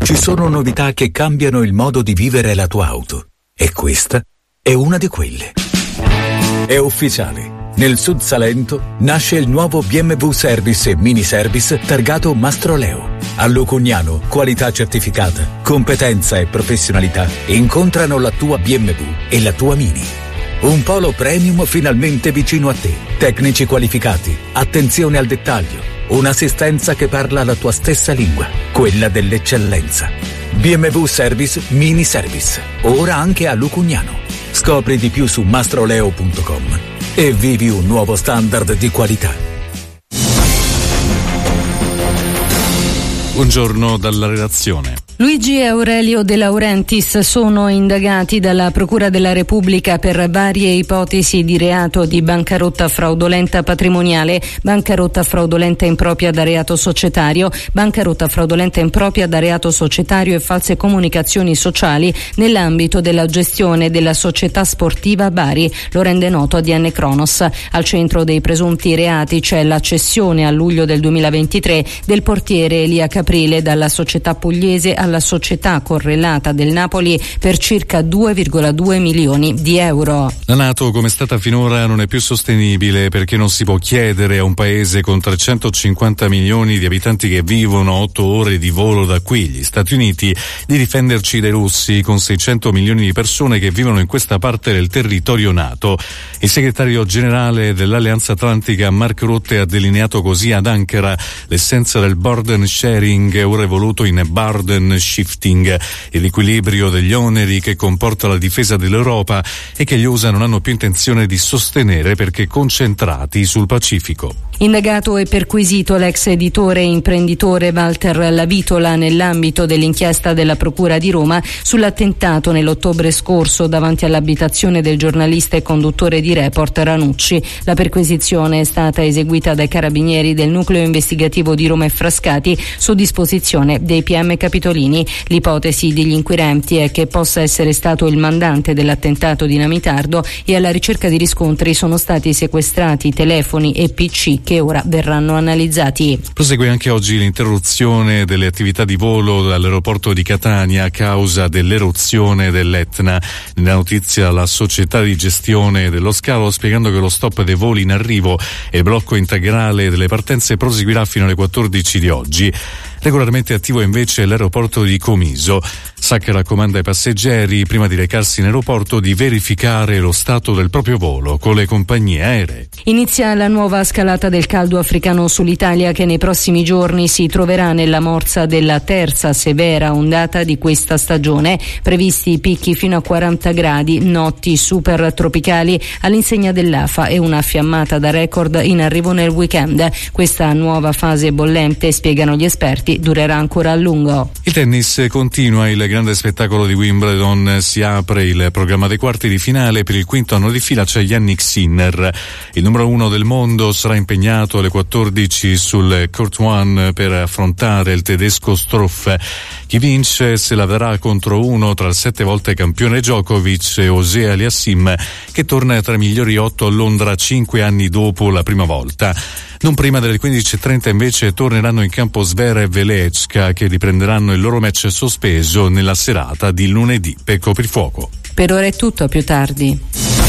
Ci sono novità che cambiano il modo di vivere la tua auto. E questa è una di quelle. È ufficiale. Nel Sud Salento nasce il nuovo BMW Service e Mini Service targato Mastroleo. A Lucugnano, qualità certificata, competenza e professionalità incontrano la tua BMW e la tua Mini. Un polo premium finalmente vicino a te. Tecnici qualificati, attenzione al dettaglio, un'assistenza che parla la tua stessa lingua, quella dell'eccellenza. BMW Service Mini Service, ora anche a Lucugnano. Scopri di più su mastroleo.com e vivi un nuovo standard di qualità. Buongiorno dalla redazione. Luigi e Aurelio De Laurentiis sono indagati dalla Procura della Repubblica per varie ipotesi di reato di bancarotta fraudolenta patrimoniale, bancarotta fraudolenta impropria da reato societario, bancarotta fraudolenta impropria da reato societario e false comunicazioni sociali nell'ambito della gestione della società sportiva Bari, lo rende noto ADN Cronos. Al centro dei presunti reati c'è la cessione a luglio del 2023 del portiere Elia Caprile dalla società pugliese alla società correlata del Napoli per circa 2,2 milioni di euro. La NATO, come è stata finora, non è più sostenibile perché non si può chiedere a un paese con 350 milioni di abitanti che vivono 8 ore di volo da qui, gli Stati Uniti, di difenderci dai russi con 600 milioni di persone che vivono in questa parte del territorio NATO. Il segretario generale dell'Alleanza Atlantica Mark Rutte ha delineato così ad Ankara l'essenza del burden sharing, ora evoluto in burden shifting, l'equilibrio degli oneri che comporta la difesa dell'Europa e che gli USA non hanno più intenzione di sostenere perché concentrati sul Pacifico. Indagato e perquisito l'ex editore e imprenditore Walter Lavitola nell'ambito dell'inchiesta della Procura di Roma sull'attentato nell'ottobre scorso davanti all'abitazione del giornalista e conduttore di Report Ranucci. La perquisizione è stata eseguita dai carabinieri del nucleo investigativo di Roma e Frascati su disposizione dei PM capitolini. L'ipotesi degli inquirenti è che possa essere stato il mandante dell'attentato dinamitardo e alla ricerca di riscontri sono stati sequestrati telefoni e PC che ora verranno analizzati. Prosegue anche oggi l'interruzione delle attività di volo dall'aeroporto di Catania a causa dell'eruzione dell'Etna. Nella notizia la società di gestione dello scalo spiegando che lo stop dei voli in arrivo e il blocco integrale delle partenze proseguirà fino alle 14 di oggi. Regolarmente attivo invece l'aeroporto di Comiso. Sacca raccomanda ai passeggeri, prima di recarsi in aeroporto, di verificare lo stato del proprio volo con le compagnie aeree. Inizia la nuova scalata del caldo africano sull'Italia che nei prossimi giorni si troverà nella morsa della terza severa ondata di questa stagione. Previsti picchi fino a 40 gradi, notti super tropicali all'insegna dell'AFA e una fiammata da record in arrivo nel weekend. Questa nuova fase bollente, spiegano gli esperti, durerà ancora a lungo. Il tennis continua, il grande spettacolo di Wimbledon, si apre il programma dei quarti di finale. Per il quinto anno di fila c'è Jannik Sinner. Il numero 1 del mondo sarà impegnato alle 14 sul Court 1 per affrontare il tedesco Struff. Chi vince se la darà contro uno tra il 7 volte campione Djokovic e Osea Aliassim, che torna tra i migliori 8 a Londra 5 anni dopo la prima volta. Non prima delle 15:30 invece torneranno in campo Zverev e Lechka, che riprenderanno il loro match sospeso nella serata di lunedì per coprifuoco. Per ora è tutto, a più tardi.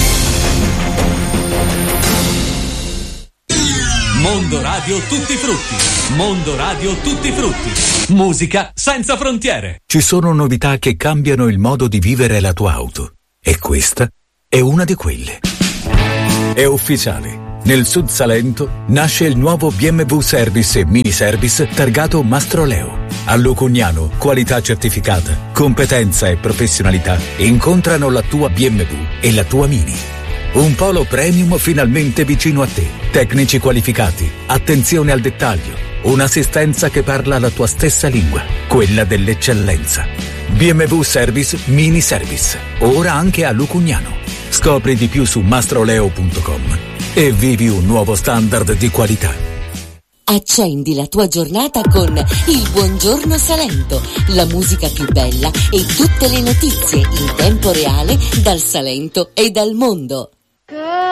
Mondo Radio Tutti Frutti. Mondo Radio Tutti Frutti. Musica senza frontiere. Ci sono novità che cambiano il modo di vivere la tua auto. E questa è una di quelle. È ufficiale. Nel Sud Salento nasce il nuovo BMW Service e Mini Service targato Mastroleo. A Lucugnano, qualità certificata, competenza e professionalità incontrano la tua BMW e la tua Mini. Un polo premium finalmente vicino a te. Tecnici qualificati, attenzione al dettaglio, un'assistenza che parla la tua stessa lingua, quella dell'eccellenza. BMW Service Mini Service, ora anche a Lucugnano. Scopri di più su mastroleo.com e vivi un nuovo standard di qualità. Accendi la tua giornata con il Buongiorno Salento, la musica più bella e tutte le notizie in tempo reale dal Salento e dal mondo.